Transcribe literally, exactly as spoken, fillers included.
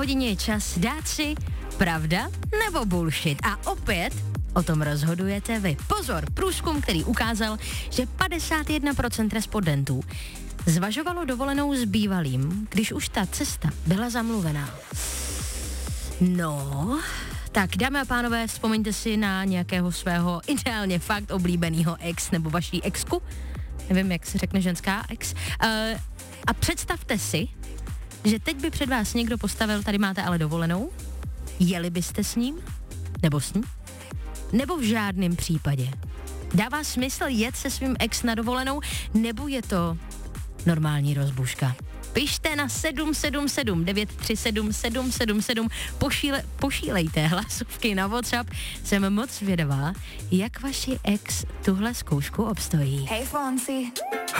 hodině je čas dát si pravda nebo bullshit. A opět o tom rozhodujete vy. Pozor, průzkum, který ukázal, že padesát jedna procent respondentů zvažovalo dovolenou s bývalým, když už ta cesta byla zamluvená. No, tak dámy a pánové, vzpomeňte si na nějakého svého ideálně fakt oblíbeného ex nebo vaší exku. Nevím, jak se řekne ženská ex. Uh, a představte si, že teď by před vás někdo postavil, tady máte ale dovolenou, jeli byste s ním? Nebo s ní? Nebo v žádném případě? Dává smysl jet se svým ex na dovolenou, nebo je to normální rozbuška? Pište na sedm sedm sedm devět tři sedm sedm sedm sedm, Pošíle, pošílejte hlasovky na WhatsApp. Jsem moc zvědavá, jak vaši ex tuhle zkoušku obstojí. Hey Fonsi.